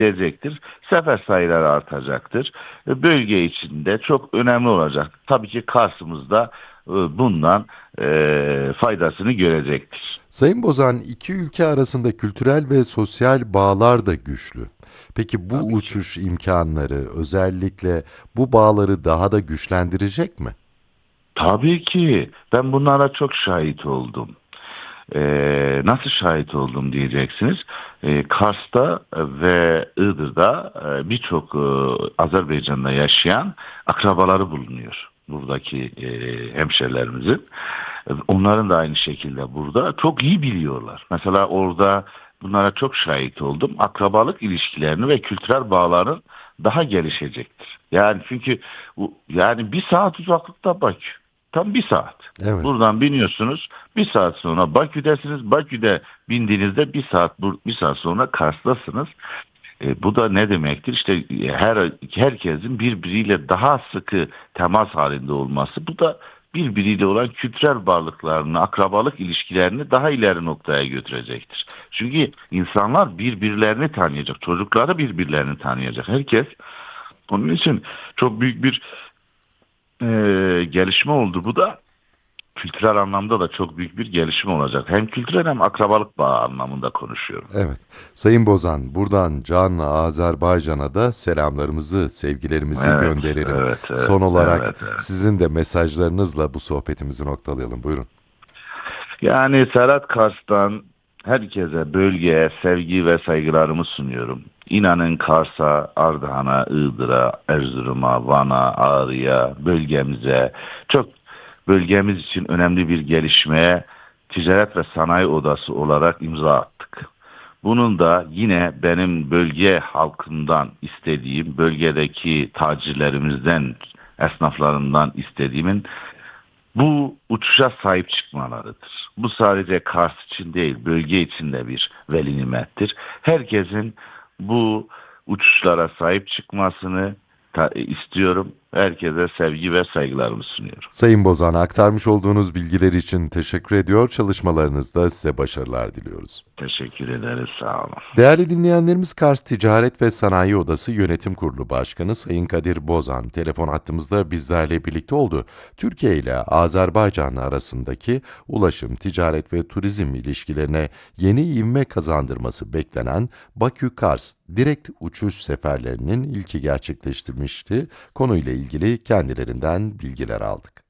gidecektir. Sefer sayıları artacaktır. Bölge içinde çok önemli olacak. Tabii ki Kars'ımızda bundan faydasını görecektir. Sayın Bozan, iki ülke arasında kültürel ve sosyal bağlar da güçlü. Peki bu Tabii ki. uçuş imkanları özellikle bu bağları daha da güçlendirecek mi? Tabii ki. Ben bunlara çok şahit oldum. Nasıl şahit oldum diyeceksiniz. Kars'ta ve Iğdır'da birçok Azerbaycan'da yaşayan akrabaları bulunuyor. Buradaki hemşerilerimizin. Onların da aynı şekilde burada çok iyi biliyorlar. Mesela orada bunlara çok şahit oldum. Akrabalık ilişkilerini ve kültürel bağların daha gelişecektir. Yani çünkü yani bir saat uzaklıkta Bakü. Tam bir saat. Evet. Buradan biniyorsunuz. Bir saat sonra Bakü'desiniz. Bakü'de bindiğinizde bir saat sonra Kars'tasınız. Bu da ne demektir? İşte herkesin birbiriyle daha sıkı temas halinde olması. Bu da birbiriyle olan kültürel varlıklarını, akrabalık ilişkilerini daha ileri noktaya götürecektir. Çünkü insanlar birbirlerini tanıyacak, çocukları birbirlerini tanıyacak. Herkes onun için çok büyük bir gelişme oldu. Bu da kültürel anlamda da çok büyük bir gelişme olacak. Hem kültürel hem akrabalık bağı anlamında konuşuyorum. Evet. Sayın Bozan, buradan Can'la Azerbaycan'a da selamlarımızı, sevgilerimizi Evet, gönderelim. evet, evet, Son olarak evet, evet. sizin de mesajlarınızla bu sohbetimizi noktalayalım. Buyurun. Yani Serhat Kars'tan herkese, bölgeye sevgi ve saygılarımı sunuyorum. İnanın Kars'a, Ardahan'a, Iğdır'a, Erzurum'a, Van'a, Ağrı'ya, bölgemize, çok bölgemiz için önemli bir gelişmeye Ticaret ve Sanayi Odası olarak imza attık. Bunun da yine benim bölge halkından istediğim, bölgedeki tacirlerimizden, esnaflarından istediğimin bu uçuşa sahip çıkmalarıdır. Bu sadece Kars için değil, bölge için de bir veli nimettir. Herkesin bu uçuşlara sahip çıkmasını istiyorum. Herkese sevgi ve saygılarımı sunuyorum. Sayın Bozan, aktarmış olduğunuz bilgiler için teşekkür ediyor. Çalışmalarınızda size başarılar diliyoruz. Teşekkür ederiz, sağ olun. Değerli dinleyenlerimiz, Kars Ticaret ve Sanayi Odası Yönetim Kurulu Başkanı Sayın Kadir Bozan telefon hattımızda bizlerle birlikte oldu. Türkiye ile Azerbaycan arasındaki ulaşım, ticaret ve turizm ilişkilerine yeni ivme kazandırması beklenen Bakü-Kars direkt uçuş seferlerinin ilki gerçekleştirmişti. Konuyla ilgili kendilerinden bilgiler aldık.